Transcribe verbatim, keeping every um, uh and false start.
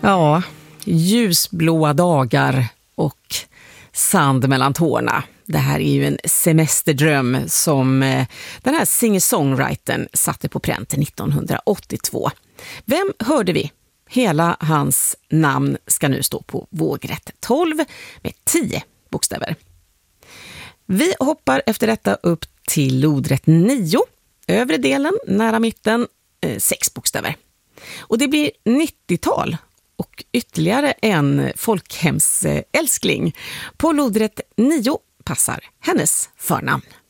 Ja, ljusblåa dagar och sand mellan tårna. Det här är ju en semesterdröm som den här singer-songwritern satte på pränt nittonhundraåttiotvå. Vem hörde vi? Hela hans namn ska nu stå på vågrätt tolv med tio bokstäver. Vi hoppar efter detta upp till lodrätt nio, övre delen, nära mitten, sex bokstäver. Och det blir nittiotal och ytterligare en folkhemsälskling. På lodrätt nio passar hennes förnamn.